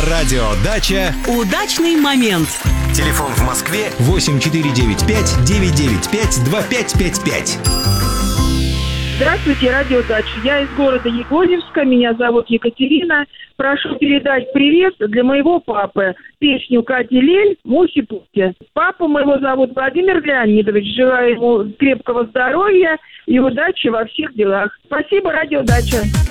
На радио «Дача» удачный момент. Телефон в Москве 8495-995-2555. Здравствуйте, радио «Дача». Я из города Егорьевска, меня зовут Екатерина. Прошу передать привет для моего папы. Песню Кати Лель «Муси-пуси». Папу моего зовут Владимир Леонидович. Желаю ему крепкого здоровья и удачи во всех делах. Спасибо, радио «Дача».